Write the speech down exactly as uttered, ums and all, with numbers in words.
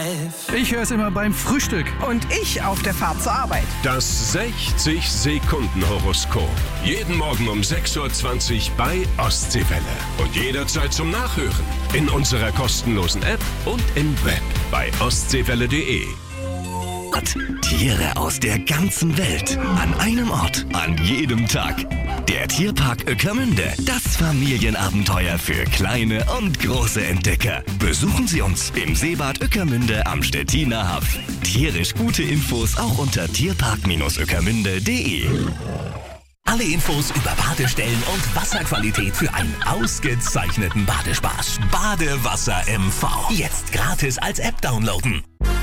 Life. Ich höre es immer beim Frühstück. Und ich auf der Fahrt zur Arbeit. Das sechzig Sekunden Horoskop. Jeden Morgen um sechs Uhr zwanzig bei Ostseewelle. Und jederzeit zum Nachhören. In unserer kostenlosen App und im Web bei ostseewelle punkt de. Tiere aus der ganzen Welt. An einem Ort. An jedem Tag. Der Tierpark Ueckermünde. Das Familienabenteuer für kleine und große Entdecker. Besuchen Sie uns im Seebad Ueckermünde am Stettiner Haff. Tierisch gute Infos auch unter tierpark Ueckermünde punkt de. Alle Infos über Badestellen und Wasserqualität für einen ausgezeichneten Badespaß. Badewasser M V. Jetzt gratis als App downloaden.